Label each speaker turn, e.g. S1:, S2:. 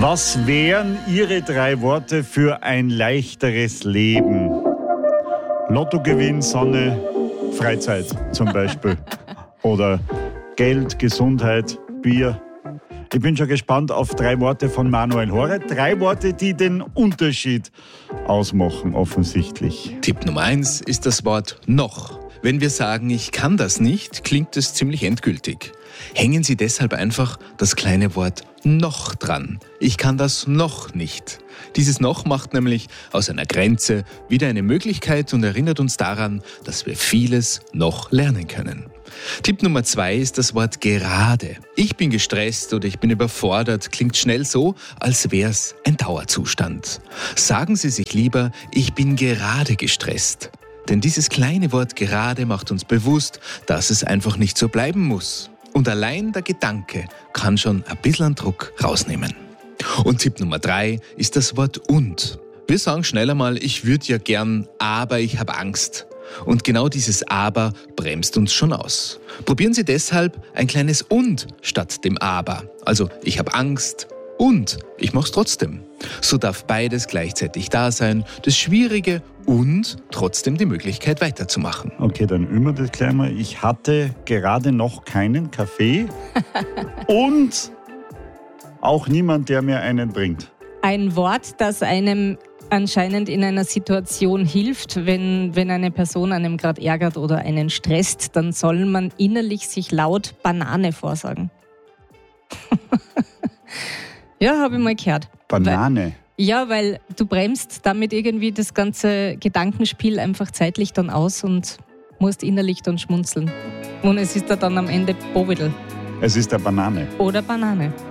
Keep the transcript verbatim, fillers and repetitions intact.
S1: Was wären Ihre drei Worte für ein leichteres Leben? Lottogewinn, Sonne, Freizeit zum Beispiel. Oder Geld, Gesundheit, Bier. Ich bin schon gespannt auf drei Worte von Manuel Horet. Drei Worte, die den Unterschied ausmachen, offensichtlich.
S2: Tipp Nummer eins ist das Wort noch. Wenn wir sagen, ich kann das nicht, klingt es ziemlich endgültig. Hängen Sie deshalb einfach das kleine Wort noch dran. Ich kann das noch nicht. Dieses noch macht nämlich aus einer Grenze wieder eine Möglichkeit und erinnert uns daran, dass wir vieles noch lernen können. Tipp Nummer zwei ist das Wort gerade. Ich bin gestresst oder ich bin überfordert, klingt schnell so, als wäre es ein Dauerzustand. Sagen Sie sich lieber, ich bin gerade gestresst. Denn dieses kleine Wort gerade macht uns bewusst, dass es einfach nicht so bleiben muss. Und allein der Gedanke kann schon ein bisschen Druck rausnehmen. Und Tipp Nummer drei ist das Wort und. Wir sagen schneller mal, ich würde ja gern, aber ich habe Angst. Und genau dieses aber bremst uns schon aus. Probieren Sie deshalb ein kleines und statt dem aber. Also ich habe Angst und ich mache es trotzdem. So darf beides gleichzeitig da sein, das Schwierige und trotzdem die Möglichkeit weiterzumachen.
S1: Okay, dann üben wir das gleich mal. Ich hatte gerade noch keinen Kaffee und auch niemand, der mir einen bringt.
S3: Ein Wort, das einem anscheinend in einer Situation hilft, wenn, wenn eine Person einem gerade ärgert oder einen stresst, dann soll man innerlich sich laut Banane vorsagen. Ja, habe ich mal gehört.
S1: Banane?
S3: Weil, ja, weil du bremst damit irgendwie das ganze Gedankenspiel einfach zeitlich dann aus und musst innerlich dann schmunzeln. Und es ist da dann am Ende Bovidel.
S1: Es ist eine Banane.
S3: Oder Banane.